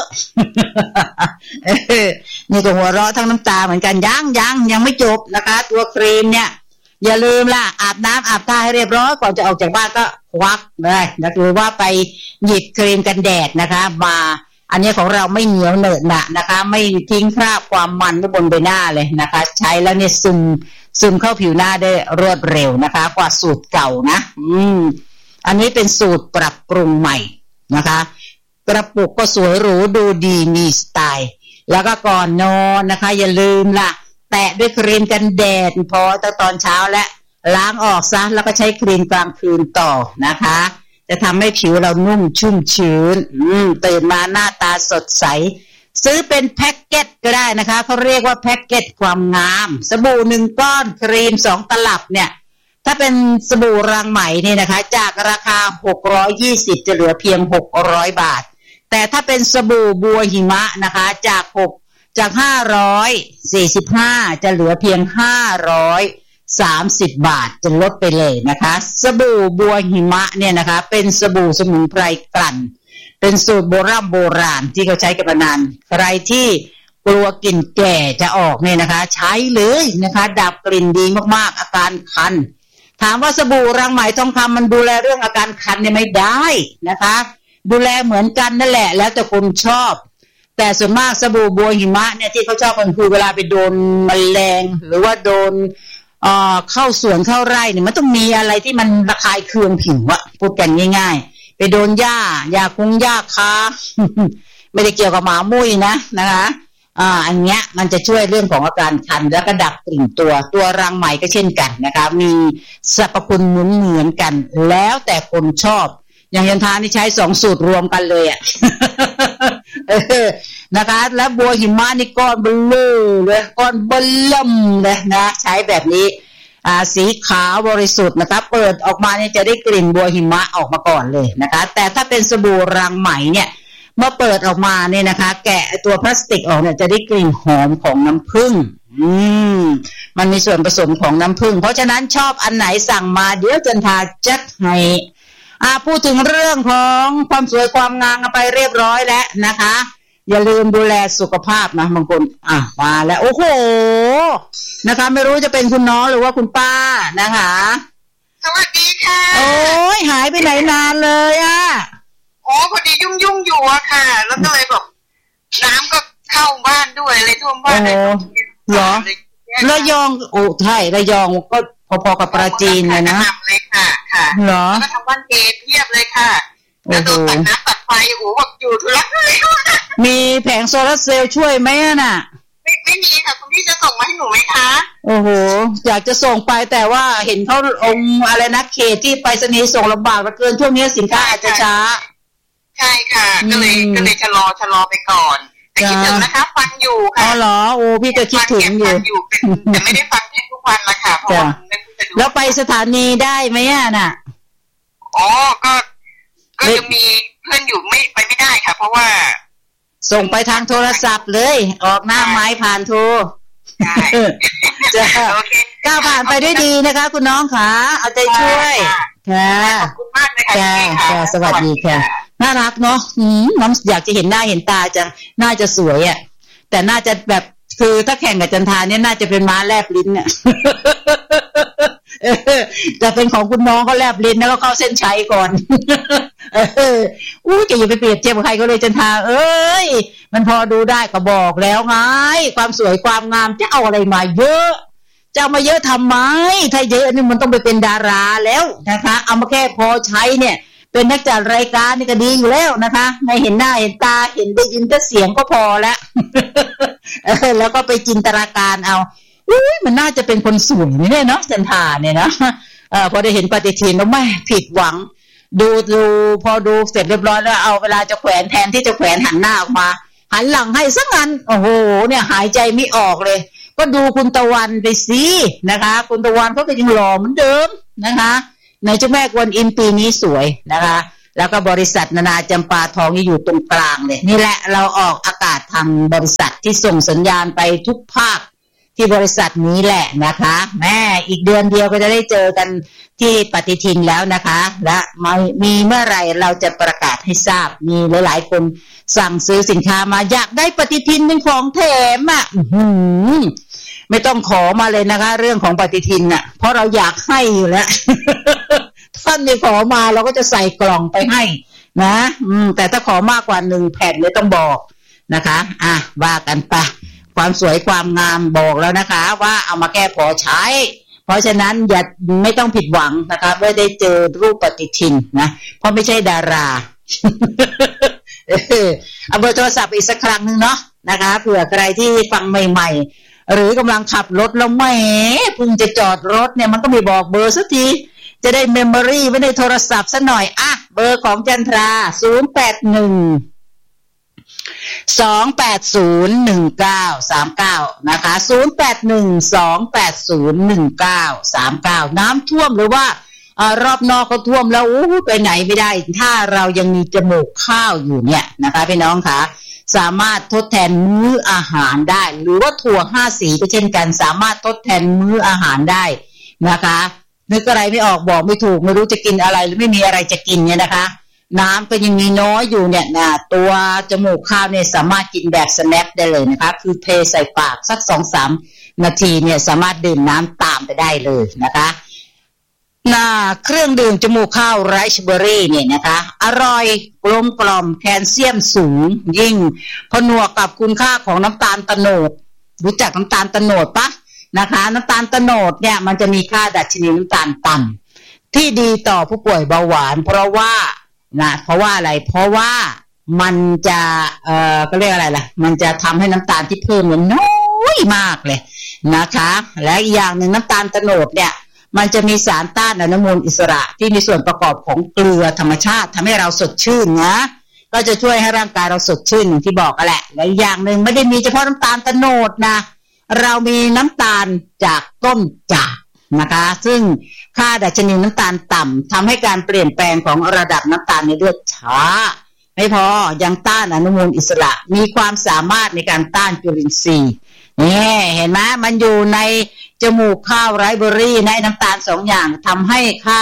นี่ก็หัวเราะทั้งน้ำตาเหมือนกันยังยังยังไม่จบนะคะตัวครีมเนี่ยอย่าลืมล่ะอาบน้ำอาบท่าให้เรียบร้อยก่อนจะออกจากบ้านก็ควักเลยนะหรือว่าไปหยิบครีมกันแดดนะคะมาอันนี้ของเราไม่เหนียวเหนอะหนะนะคะไม่ทิ้งคราบความมันไว้บนใบหน้าเลยนะคะใช้แล้วเนี่ยซึมซึมเข้าผิวหน้าได้รวดเร็วนะคะกว่าสูตรเก่านะอืมอันนี้เป็นสูตรปรับปรุงใหม่นะคะกระปุกก็สวยหรูดูดีมีสไตล์แล้วก็ก่อนนอนนะคะอย่าลืมล่ะแตะด้วยครีมกันแดดพอตั้งตอนเช้าและล้างออกซะแล้วก็ใช้ครีมกลางคืนต่อนะคะจะทำให้ผิวเรานุ่มชุ่มชื้นอืมตื่นมาหน้าตาสดใสซื้อเป็นแพ็คเกจก็ได้นะคะเขาเรียกว่าแพ็คเกจความงามสบู่หนึ่งก้อนครีมสองตลับเนี่ยถ้าเป็นสบู่รังไหมนี่นะคะจากราคาหกร้อยยี่สิบจะเหลือเพียงหกร้อยบาทแต่ถ้าเป็นสบู่บัวหิมะนะคะจากหกจากห้าร้อยสี่สิบห้าจะเหลือเพียงห้าร้อยสามสิบบาทจะลดไปเลยนะคะสบู่บัวหิมะเนี่ยนะคะเป็นสบู่สมุนไพรกลั่นเป็นสูตรโบราณโบราณที่เขาใช้กันมานานใครที่กลัวกลิ่นแก่จะออกเนี่ยนะคะใช้เลยนะคะดับกลิ่นดีมากๆอาการคันถามว่าสบู่รังไหมทองคำมันดูแลเรื่องอาการคันเนี่ยไม่ได้นะคะดูแลเหมือนกันนั่นแหละแล้วแต่คนชอบแต่ส่วนมากสบู่บัวหิมะเนี่ยที่เขาชอบกันคือเวลาไปโดนแมลงหรือว่าโดนเอ่อเข้าสวนเข้าไร่เนี่ยมันต้องมีอะไรที่มันระคายเคืองผิวอะพูดกันง่ายๆไปโดนหญ้าหญ้าคงหญ้าคา ไม่ได้เกี่ยวกับหมามุ้ยนะนะคะอ่าอันเนี้ยมันจะช่วยเรื่องของอาการคันแล้วก็ดับกลิ่นตัวตัวรังไหมก็เช่นกันนะคะมีสรรพคุณเหมือนเหมือนกันแล้วแต่คนชอบอย่างยันทานี่ใช้สองสูตรรวมกันเลยอ่ะ นะคะแล้วบัวหิมะนี่ก้อนเบลเลอเลยก้อนเบลล่ำเลยนะใช้แบบนี้อ่าสีขาวบริสุทธิ์นะคะเปิดออกมาเนี่ยจะได้กลิ่นบัวหิมะออกมาก่อนเลยนะคะแต่ถ้าเป็นสบู่รังไหมเนี่ยเมื่อเปิดออกมาเนี่ยนะคะแกะตัวพลาสติกออกเนี่ยจะได้กลิ่นหอมของน้ำผึ้งอืมมันมีส่วนผสมของน้ำผึ้งเพราะฉะนั้นชอบอันไหนสั่งมาเดี๋ยวจันทาจัดให้อ่าพูดถึงเรื่องของความสวยความงามกันไปเรียบร้อยแล้วนะคะอย่าลืมดูแลสุขภาพนะบางคนอ่ะมาแล้วโอ้โหนะคะไม่รู้จะเป็นคุณน้องหรือว่าคุณป้านะคะสวัสดีค่ะโอ้ยหายไปไหนนานเลยอ่ะโอ้พอดียุ่งยุ่งอยู่อะค่ะแล้วก็เลยแบบน้ำก็เข้าบ้านด้วยอะไรท่วมบ้านเลยเหรอระยองโอ้ใช่ระยองก็พอๆกับปราจีนเลยนะเลยค่ะค่ะเหรอแล้วก็ทำบ้านเกเพียบเลยค่ะแล้วโดนตัดน้ำตัดไฟโอ้โหแบบอยู่ทุลักทุเลมีแผงโซลาร์เซลล์ช่วยไหมน่ะไม่ไม่มีค่ะคุณพี่จะส่งมาให้หนูไหมคะโอ้โหอยากจะส่งไปแต่ว่าเห็นเขาองอะไรนะเขตที่ไปรษณีย์ส่งลำบากเหลือเกินช่วงนี้สินค้าอาจจะช้าใช่ค่ะก็เลยก็เลยชะลอชะลอไปก่อนแต่คิดถึงนะคะฟังอยู่ค่ะอ๋อเหรอโอ้พี่ก็คิดถึงอยู่แต่ไม่ได้ฟังแค่ทุกวันละค่ะเพราะว่าแล้วไปสถานีได้ไหมอ่ะน่ะอ๋อก็ก็ยังมีเพื่อนอยู่ไม่ไปไม่ได้ค่ะเพราะว่าส่งไปทางโทรศัพท์เลยออกหน้าไม้ผ่านโทรใช่จ้ะก้าวผ่านไปด้วยดีนะคะคุณน้องค่ะเอาใจช่วยค่ะขอบคุณมากเลยค่ะค่ะสวัสดีค่ะน่ารักเนาะน้องอยากจะเห็นหน้าเห็นตาจังน่าจะสวยอ่ะแต่น่าจะแบบคือถ้าแข่งกับจันทาเนี่ยน่าจะเป็นม้าแลบลิ้นเนี่ยแต่เป็นของคุณน้องเขาแลบลิ้นแล้วก็เข้าเส้นชัยก่อนเอออู้จะอย่าไปเปรียบเทียบกับใครก็เลยจันทาเอ้ยมันพอดูได้ก็บอกแล้วไงความสวยความงามจะเอาอะไรมาเยอะจะเอามาเยอะทำไมถ้าเยอะนี่มันต้องไปเป็นดาราแล้วนะคะเอามาแค่พอใช้เนี่ยเป็นนักจัดรายการนี่ก็ดีอยู่แล้วนะคะไม่เห็นหน้าเห็นตาเห็นได้ยินแต่เสียงก็พอแล้วแล้วก็ไปจินตนาการเอาอุ้ยมันน่าจะเป็นคนสวยเนี่ยเนาะจันทาเนี่ยนะเออพอได้เห็นปฏิทินแล้วไม่ผิดหวังดูดูพอดูเสร็จเรียบร้อยแล้วเอาเวลาจะแขวนแทนที่จะแขวนหันหน้าออกมาหันหลังให้สักงั้นโอ้โหเนี่ยหายใจไม่ออกเลยก็ดูคุณตะวันไปสินะคะคุณตะวันเขาก็ยังหล่อเหมือนเดิมนะคะในเจ้าแม่กวนอิมปีนี้สวยนะคะแล้วก็บริษัทนานาจำปาทองนี่อยู่ตรงกลางเลยนี่แหละเราออกอากาศทางบริษัทที่ส่งสัญญาณไปทุกภาคที่บริษัทนี้แหละนะคะแม่อีกเดือนเดียวก็จะได้เจอกันที่ปฏิทินแล้วนะคะและมีเมื่อไหร่เราจะประกาศให้ทราบมีหลายๆคนสั่งซื้อสินค้ามาอยากได้ปฏิทินเป็นของแถมอ่ะไม่ต้องขอมาเลยนะคะเรื่องของปฏิทินน่ะเพราะเราอยากให้อยู่แล้วท่านไม่ขอมาเราก็จะใส่กล่องไปให้นะอืมแต่ถ้าขอมากกว่าหนึ่งแผ่นเนี่ยต้องบอกนะคะอ่ะว่ากันไปความสวยความงามบอกแล้วนะคะว่าเอามาแก้พอใช้เพราะฉะนั้นอย่าไม่ต้องผิดหวังนะคะไม่ได้เจอรูปปฏิทินนะเพราะไม่ใช่ดาราเอาเบอร์โทรศัพท์อีกสักครั้งนึงเนาะนะคะเผื่อใครที่ฟังใหม่ๆหรือกำลังขับรถแล้วแหมเพิ่งจะจอดรถเนี่ยมันก็ไม่บอกเบอร์สักทีจะได้เมมโมรี่ไว้ในโทรศัพท์ซะหน่อยอ่ะเบอร์ของจันทราศูนย์ แปด หนึ่ง สอง แปด ศูนย์ หนึ่ง เก้า สาม เก้านะคะศูนย์ แปด หนึ่ง สอง แปด ศูนย์ หนึ่ง เก้า สาม เก้าน้ำท่วมหรือว่าอ่ารอบนอกก็ท่วมแล้วโอ้ไปไหนไม่ได้ถ้าเรายังมีจมูกข้าวอยู่เนี่ยนะคะพี่น้องคะสามารถทดแทนมื้ออาหารได้หรือว่าถั่วห้าสีก็เช่นกันสามารถทดแทนมื้ออาหารได้นะคะนึกอะไรไม่ออกบอกไม่ถูกไม่รู้จะกินอะไรหรือไม่มีอะไรจะกินเนี่ยนะคะน้ำก็ยังมีน้อยอยู่เนี่ยนะตัวจมูกข้าวเนี่ยสามารถกินแบบสแนปได้เลยนะคะคือเทใส่ปากสัก สองถึงสาม นาทีเนี่ยสามารถดื่มน้ำตามไปได้เลยนะคะน่าเครื่องดื่มจมูกข้าวไรซ์เบอร์รี่เนี่ยนะคะอร่อยกลมกล่อมแคลเซียมสูงยิ่งผนวกกับคุณค่าของน้ำตาลโตโนดรู้จักน้ำตาลโตโนดปะนะคะน้ำตาลโตโนดเนี่ยมันจะมีค่าดัชนีน้ำตาลต่ำที่ดีต่อผู้ป่วยเบาหวานเพราะว่านะเพราะว่าอะไรเพราะว่ามันจะเอ่อก็เรียกอะไรล่ะมันจะทำให้น้ำตาลที่เพิ่มมันน้อยมากเลยนะคะและอีกอย่างหนึ่งน้ำตาลโตโนดเนี่ยมันจะมีสารต้านอนุมูลอิสระที่มีส่วนประกอบของเกลือธรรมชาติทำให้เราสดชื่นนะก็จะช่วยให้ร่างกายเราสดชื่นอย่างที่บอกกันแหละและอีกอย่างหนึ่งไม่ได้มีเฉพาะน้ำตาลโตโนดนะเรามีน้ำตาลจากต้นจากนะคะซึ่งค่าดัชนีน้ำตาลต่ำทำให้การเปลี่ยนแปลงของระดับน้ำตาลในเลือดช้าไม่พอยังต้านอนุมูลอิสระมีความสามารถในการต้านจุลินทรีย์นี่เห็นไหมมันอยู่ในจมูกข้าวไรซ์เบอร์รี่ในน้ำตาลสองอย่างทำให้ข้าว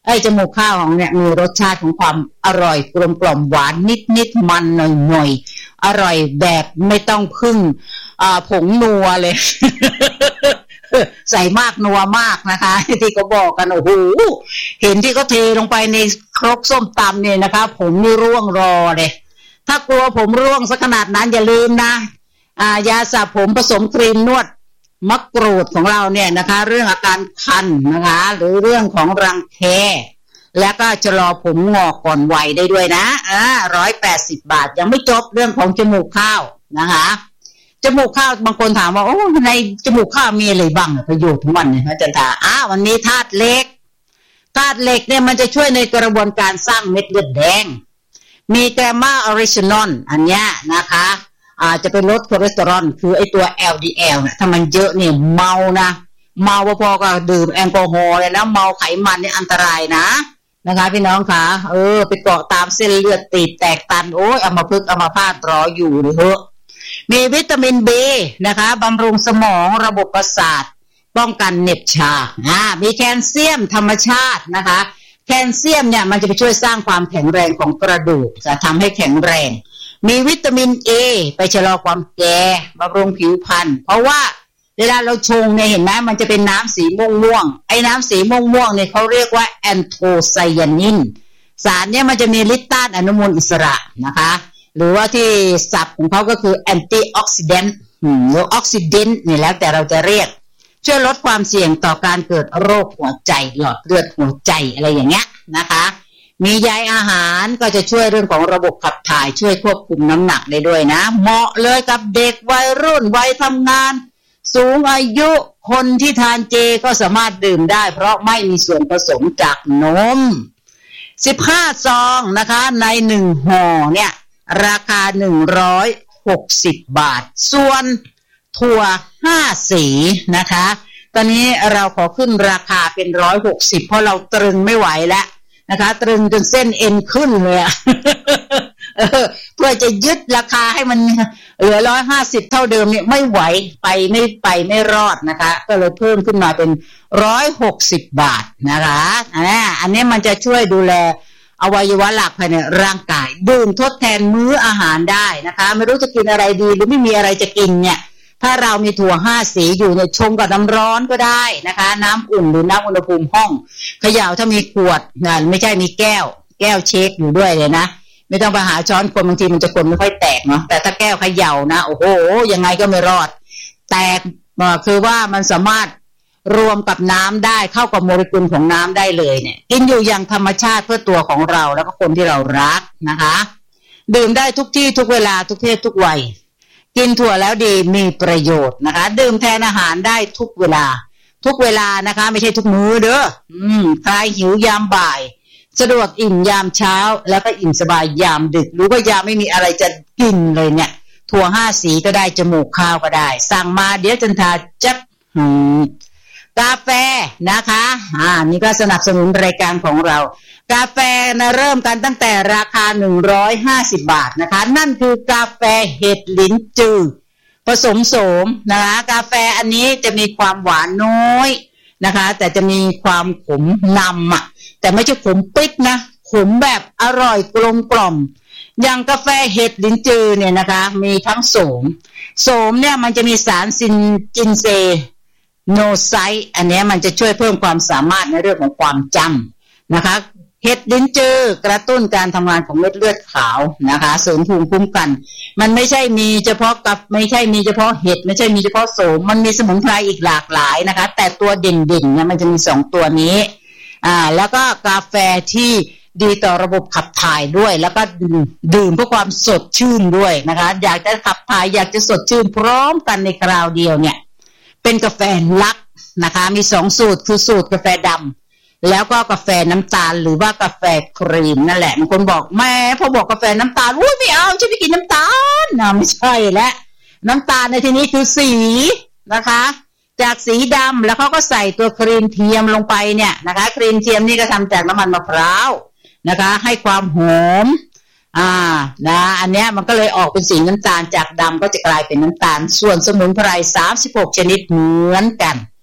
ไอ้จมูกข้าวของเนี่ยมีรสชาติของความอร่อยกลมกล่อมหวานนิดๆมันหน่อยๆอร่อยแบบไม่ต้องพึ่งอ่าผงนัวเลย ใส่มากนัวมากนะคะที่เขาบอกกันโอ้โหเห็นที่เขาเทลงไปในครกส้มตำเนี่ยนะคะผมนี่ร่วงรอเลยถ้ากลัวผมร่วงสักขนาดนั้นอย่าลืมนะอ่ายาสระผมผสมครีมนวดมะกรูดของเราเนี่ยนะคะเรื่องอาการคันนะคะหรือเรื่องของรังแคแล้วก็ชะลอผมงอกก่อนวัยได้ด้วยนะอ่าร้อยแปดสิบบาทยังไม่จบเรื่องของจมูกข้าวนะคะจมูกข้าวบางคนถามว่าโอ้ในจมูกข้าวมีอะไรบ้างประโยชน์ของมันเนี่ยอาจารย์ถาอ้าวันนี้ธาตุเหล็กธาตุเหล็กเนี่ยมันจะช่วยในกระบวนการสร้างเม็ดเลือดแดงมีแกมมาออริจินอลอันเนี้ยนะคะอาจจะเป็นลดคอเลสเตอรอลคือไอตัว แอล ดี แอล เนี่ยถ้ามันเยอะเนี่ยเมานะเมาพอๆกับดื่มแอลกอฮอล์เลยนะเมาไขมันนี่อันตรายนะนะคะพี่น้องคะเออไปเกาะตามเส้นเลือดตีบแตกตันโอ้ยอัมพฤกษ์อัมพาตรออยู่เลยเหอะมีวิตามิน B นะคะบำรุงสมองระบบประสาทป้องกันเหน็บชาอ่ามีแคลเซียมธรรมชาตินะคะแคลเซียมเนี่ยมันจะไปช่วยสร้างความแข็งแรงของกระดูกจะทำให้แข็งแรงมีวิตามิน A ไปชะลอความแก่บำรุงผิวพรรณเพราะว่าเวลาเราชงเนี่ยเห็นไหมมันจะเป็นน้ำสีม่วงม่วงไอ้น้ำสีม่วงม่วงเนี่ยเขาเรียกว่าแอนโทไซยานินสารเนี่ยมันจะมีฤทธิ์ต้านอนุมูลอิสระนะคะหรือว่าที่ศัพท์ของเขาก็คือแอนตี้ออกซิแดนต์หรือออกซิเดนต์นี่แล้วแต่เราจะเรียกช่วยลดความเสี่ยงต่อการเกิดโรคหัวใจหลอดเลือดหัวใจอะไรอย่างเงี้ยนะคะมีใยอาหารก็จะช่วยเรื่องของระบบขับถ่ายช่วยควบคุมน้ำหนักได้ด้วยนะเหมาะเลยกับเด็กวัยรุ่นวัยทำงานสูงอายุคนที่ทานเจก็สามารถดื่มได้เพราะไม่มีส่วนผสมจากนมสิบห้าซองนะคะในหนึ่งห่อเนี่ยราคาหนึ่งร้อยหกสิบบาทส่วนถั่วห้าสีนะคะตอนนี้เราขอขึ้นราคาเป็นหนึ่งร้อยหกสิบเพราะเราตรึงไม่ไหวแล้วนะคะตรึงจนเส้นเอ็นขึ้นเลยอะ เพื่อจะยึดราคาให้มันเหลือหนึ่งร้อยห้าสิบเท่าเดิมเนี่ยไม่ไหวไปไม่ไปไม่รอดนะคะก็เลยเพิ่มขึ้นมาเป็นหนึ่งร้อยหกสิบบาทนะคะอ่าอันนี้มันจะช่วยดูแลอวัยวะหลักภายในร่างกายดื่มทดแทนมื้ออาหารได้นะคะไม่รู้จะกินอะไรดีหรือไม่มีอะไรจะกินเนี่ยถ้าเรามีถั่วห้าสีอยู่เนี่ยชงกับน้ำร้อนก็ได้นะคะน้ำอุ่นหรือน้ำอุณหภูมิห้องเขย่าถ้ามีขวดนะไม่ใช่มีแก้วแก้วเช็คอยู่ด้วยเลยนะไม่ต้องไปหาช้อนคนบางทีมันจะคนไม่ค่อยแตกเนาะแต่ถ้าแก้วเขย่านะโอ้โหยังไงก็ไม่รอดแตกคือว่ามันสามารถรวมกับน้ำได้เข้ากับโมเลกุลของน้ำได้เลยเนี่ยกินอยู่อย่างธรรมชาติเพื่อตัวของเราแล้วก็คนที่เรารักนะคะดื่มได้ทุกที่ทุกเวลาทุกเพศทุกวัยกินถั่วแล้วดีมีประโยชน์นะคะดื่มแทนอาหารได้ทุกเวลาทุกเวลานะคะไม่ใช่ทุกมื้อเด้ออืมคลายหิวยามบ่ายสะดวกอิ่มยามเช้าแล้วก็อิ่มสบายยามดึกหรือว่ายามไม่มีอะไรจะกินเลยเนี่ยถั่วห้าสีก็ได้จมูกข้าวก็ได้สั่งมาเดี๋ยวจันทาจัดหืมกาแฟนะคะอ่านี่ก็สนับสนุนรายการของเรากาแฟนะเริ่มกันตั้งแต่ราคาหนึ่งร้อยห้าสิบบาทนะคะนั่นคือกาแฟเห็ดลิ้นจือผสมโสมนะคะกาแฟอันนี้จะมีความหวานน้อยนะคะแต่จะมีความขมนำอ่ะแต่ไม่ใช่ขมปิดนะขมแบบอร่อยกลมกล่อมอย่างกาแฟเห็ดลิ้นจือเนี่ยนะคะมีทั้งโสมโสมเนี่ยมันจะมีสารซินจินเซโนไซต์อันนี้มันจะช่วยเพิ่มความสามารถในเรื่องของความจำนะคะเห็ดลิ้นจือกระตุ้นการทำงานของเม็ดเลือดขาวนะคะเสริมภูมิคุ้มกันมันไม่ใช่มีเฉพาะกับไม่ใช่มีเฉพาะเห็ดไม่ใช่มีเฉพาะโสมมันมีสมุนไพรอีกหลากหลายนะคะแต่ตัวเด่นๆเนี่ยมันจะมีสองตัวนี้อ่าแล้วก็กาแฟที่ดีต่อระบบขับถ่ายด้วยแล้วก็ดื่มเพื่อความสดชื่นด้วยนะคะอยากจะขับถ่ายอยากจะสดชื่นพร้อมกันในคราวเดียวเนี่ยเป็นกาแฟลักนะคะมีสองสูตรคือสูตรกาแฟดำแล้วก็กาแฟน้ำตาลหรือว่ากาแฟครีมนั่นแหละบางคนบอกแม่พอบอกกาแฟน้ำตาลอุ้ยไม่เอาฉันไม่กินน้ำตาลนะไม่ใช่และน้ำตาลในที่นี้คือสีนะคะจากสีดำแล้วเขาก็ใส่ตัวครีมเทียมลงไปเนี่ยนะคะครีมเทียมนี่ก็ทำจากน้ำมันมะพร้าวนะคะให้ความหอมอ่านะอันเนี้ยมันก็เลยออกเป็นสีน้ำตาลจากดำก็จะกลายเป็นน้ำตาลส่วนสมุนไพรสามสิบหกชนิดเหมือนกัน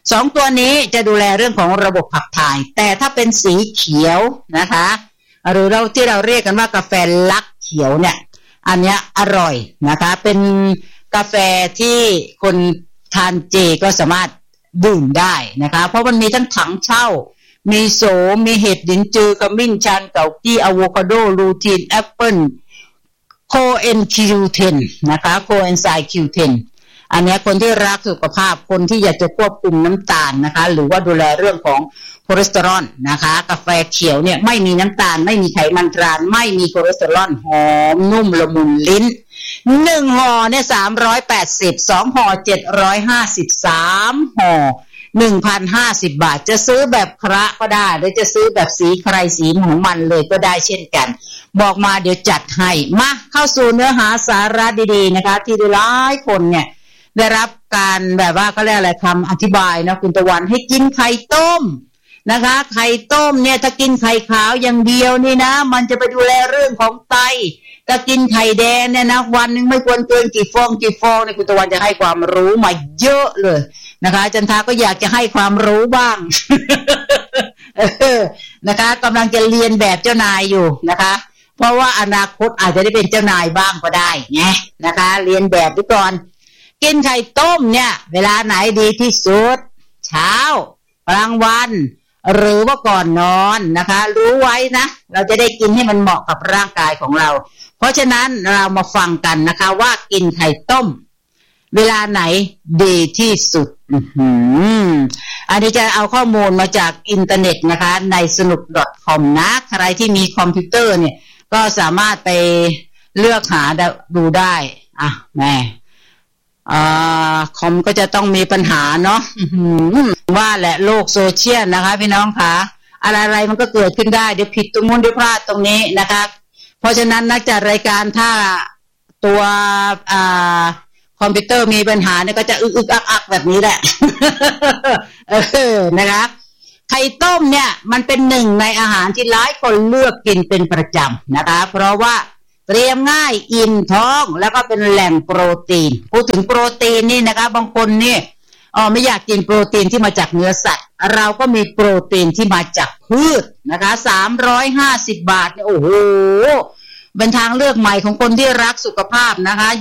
สองตัวนี้จะดูแลเรื่องของระบบขับถ่ายแต่ถ้าเป็นสีเขียวนะคะหรือเราที่เราเรียกกันว่ากาแฟลักเขียวเนี่ยอันเนี้ยอร่อยนะคะเป็นกาแฟที่คนทานเจก็สามารถดื่มได้นะคะเพราะมันมีทั้งถังเช่ามีโสมมีเห็ดลิ้นจือขมิ้นชันเกากี้อะโวคาโดลูทีนแอปเปิ้ลโคเอนคิวเทนนะคะโคเอนไซม์คิวเทนอันนี้คนที่รักสุขภาพคนที่อยากจะควบคุมน้ำตาลนะคะหรือว่าดูแลเรื่องของคอเลสเตอรอลนะคะกาแฟเขียวเนี่ยไม่มีน้ำตาลไม่มีไขมันทรานไม่มีคอเลสเตอรอลหอมนุ่มละมุนลิ้นหนึ่งห่อเนี่ยสามร้อยแปดสิบ สองห่อเจ็ดร้อยห้าสิบ สามห่อ หนึ่งพันห้าสิบ บาทจะซื้อแบบคระก็ได้หรือจะซื้อแบบสีใครสีของมันเลยก็ได้เช่นกันบอกมาเดี๋ยวจัดให้มาเข้าสู่เนื้อหาสาระดีๆนะคะที่หลายคนเนี่ยได้รับการแบบว่าก็เรียกอะไรคำอธิบายนะคุณตะวันให้กินไข่ต้มนะคะไข่ต้มเนี่ยถ้ากินไข่ขาวอย่างเดียวนี่นะมันจะไปดูแลเรื่องของไตถ้ากินไข่แดงเนี่ยนะวันนึงไม่ควรเกินกี่ฟองกี่ฟองเนี่ยคุณตะวันจะให้ความรู้มาเยอะเลยนะคะจันทาก็อยากจะให้ความรู้บ้าง นะคะกำลังจะเรียนแบบเจ้านายอยู่นะคะเพราะว่าอนาคตอาจจะได้เป็นเจ้านายบ้างก็ได้ไงนะคะเรียนแบบไปก่อนกินไข่ต้มเนี่ยเวลาไหนดีที่สุดเช้ากลางวันหรือว่าก่อนนอนนะคะรู้ไว้นะเราจะได้กินให้มันเหมาะกับร่างกายของเราเพราะฉะนั้นเรามาฟังกันนะคะว่ากินไข่ต้มเวลาไหนดีที่สุด อืมอันนี้จะเอาข้อมูลมาจากอินเทอร์เน็ตนะคะในสนุก .com นะใครที่มีคอมพิวเตอร์เนี่ยก็สามารถไปเลือกหาดูได้อ่ะแม่อ่าคอมก็จะต้องมีปัญหาเนาะว่าแหละโลกโซเชียลนะคะพี่น้องคะอะไรๆมันก็เกิดขึ้นได้เดี๋ยวผิดตรงนู้นเดี๋ยวพลาดตรงนี้นะคะเพราะฉะนั้นนักจัดรายการถ้าตัวอ่าคอมพิวเตอร์มีปัญหาเนี่ยก็จะอึกๆอักๆแบบนี้แหละ เออนะคะไข่ต้มเนี่ยมันเป็นหนึ่งในอาหารที่หลายคนเลือกกินเป็นประจำนะคะเพราะว่าเตรียมง่ายอิ่มท้องแล้วก็เป็นแหล่งโปรตีนพูดถึงโปรตีนนี่นะคะบางคนนี่อ๋อไม่อยากกินโปรตีนที่มาจากเนื้อสัตว์เราก็มีโปรตีนที่มาจากพืชนะคะสามร้อยห้าสิบบาทเนี่ยโอ้โหเป็นทางเลือกใหม่ของคนที่รักสุขภาพนะคะ